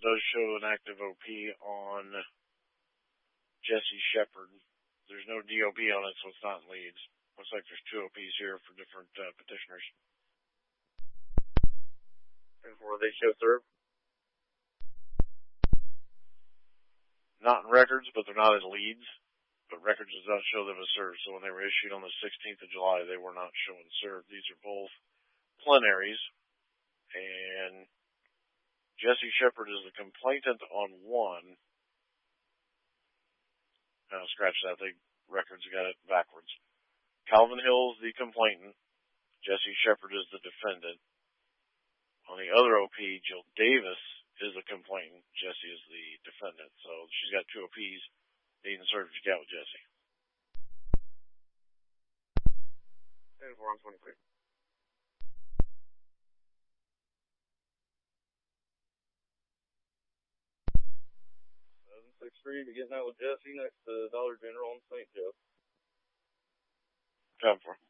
does show an active OP on Jesse Shepard. There's no DOB on it, so it's not in leads. Looks like there's 2 OPs here for different petitioners. And for they show serve? Not in records, but they're not in leads. But records does not show them as served. So when they were issued on the 16th of July, they were not showing served. These are both plenaries. And Jesse Shepard is the complainant on one. Now, scratch that. The records got it backwards. Calvin Hill is the complainant. Jesse Shepard is the defendant. On the other OP, Jill Davis is the complainant. Jesse is the defendant. So she's got 2 OPs needing certificate with Jesse. And 4 on 23. 763 to getting out with Jesse next to Dollar General on St. Joe. Time for